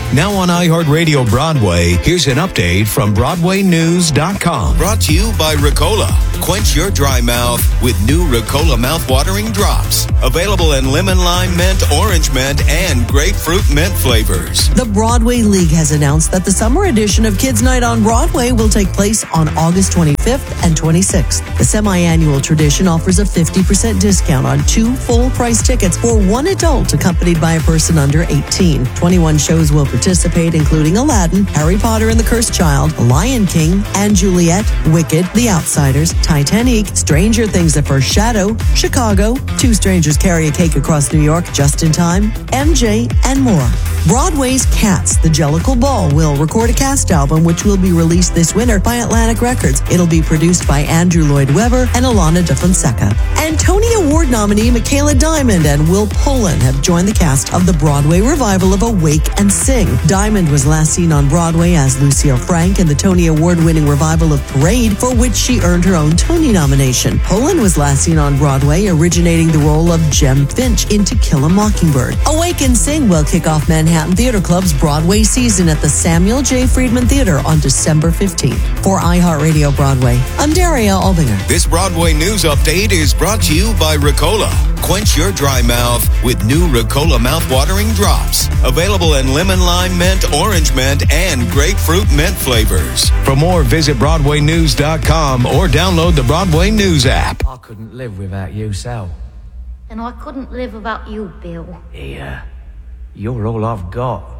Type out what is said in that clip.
Now on iHeartRadio Broadway, here's an update from BroadwayNews.com. Brought to you by Ricola. Quench your dry mouth with new Ricola mouthwatering drops. Available in lemon, lime, mint, orange mint, and grapefruit mint flavors. The Broadway League has announced that the summer edition of Kids Night on Broadway will take place on August 25th and 26th. The semi-annual tradition offers a 50% discount on 2 full-price tickets for 1 adult accompanied by a person under 18. 21 shows will participate, including Aladdin, Harry Potter and the Cursed Child, Lion King and Juliet, Wicked, The Outsiders, Titanic, Stranger Things: The First Shadow, Chicago, 2 Strangers Carry a Cake Across New York, Just in Time, MJ, and more. Broadway's Cats, The Jellicle Ball, will record a cast album which will be released this winter by Atlantic Records. It'll be produced by Andrew Lloyd Webber and Alana de Fonseca. And Tony Award nominee Michaela Diamond and Will Poland have joined the cast of the Broadway revival of Awake and Sing. Diamond was last seen on Broadway as Lucille Frank in the Tony Award-winning revival of Parade, for which she earned her own Tony nomination. Poland was last seen on Broadway, originating the role of Jem Finch in To Kill a Mockingbird. Awake and Sing will kick off Manhattan Theater Club's Broadway season at the Samuel J. Friedman Theater on December 15th. For iHeartRadio Broadway, I'm Daria Albinger. This Broadway news update is brought to you by Ricola. Quench your dry mouth with new Ricola mouthwatering drops. Available in lemon, lime, mint, orange mint, and grapefruit mint flavors. For more, visit BroadwayNews.com or download the Broadway News app. I couldn't live without you, Sal. And I couldn't live without you, Bill. Yeah, you're all I've got.